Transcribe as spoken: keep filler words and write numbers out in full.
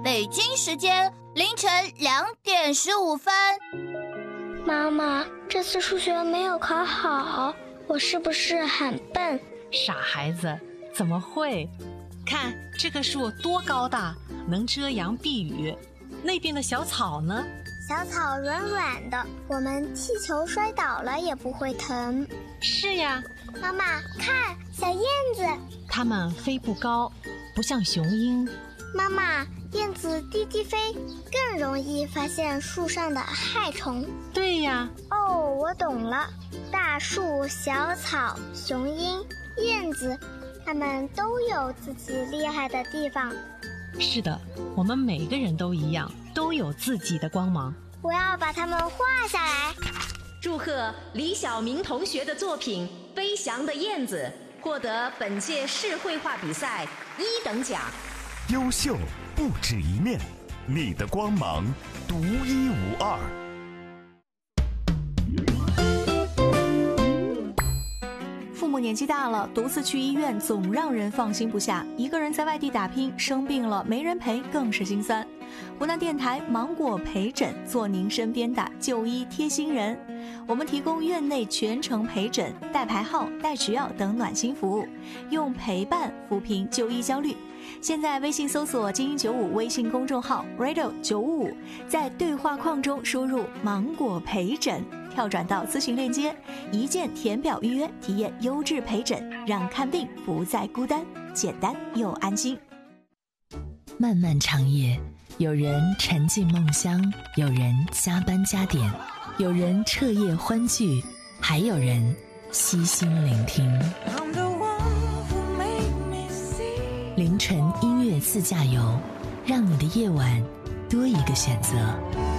北京时间凌晨两点十五分。 妈妈，这次数学没有考好，我是不是很笨？ 傻孩子，怎么会？看这棵树多高大，能遮阳避雨。那边的小草呢？ 小草软软的，我们踢球摔倒了也不会疼。 是呀。 妈妈，看小燕子， 它们飞不高，不像雄鹰。 妈妈，燕子低低飞，更容易发现树上的害虫。 对呀。 哦，我懂了，大树、小草、雄鹰、燕子，它们都有自己厉害的地方。 是的，我们每个人都一样，都有自己的光芒。 我要把它们画下来。 祝贺李晓明同学的作品《飞翔的燕子》获得本届市绘画比赛一等奖。 优秀不止一面，你的光芒独一无二。 父母年纪大了，独自去医院总让人放心不下。一个人在外地打拼，生病了没人陪，更是心酸。湖南电台芒果陪诊，做您身边的就医贴心人。我们提供院内全程陪诊、带牌号、带食药等暖心服务，用陪伴抚平就医焦虑。现在微信搜索精英九五微信公众号 radio 九五五，在对话框中输入芒果陪诊，跳转到咨询链接，一键填表预约，体验优质陪诊，让看病不再孤单，简单又安心。 漫漫长夜，有人沉浸梦乡，有人加班加点，有人彻夜欢聚，还有人悉心聆听。凌晨音乐自驾游，让你的夜晚多一个选择。